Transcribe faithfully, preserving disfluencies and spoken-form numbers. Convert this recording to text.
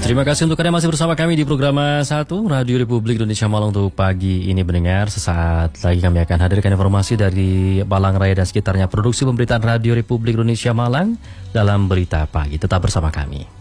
Terima kasih untuk Anda masih bersama kami di program satu Radio Republik Indonesia Malang untuk pagi ini mendengar. Sesaat lagi kami akan hadirkan informasi dari Malang Raya dan sekitarnya, produksi pemberitaan Radio Republik Indonesia Malang dalam Berita Pagi. Tetap bersama kami.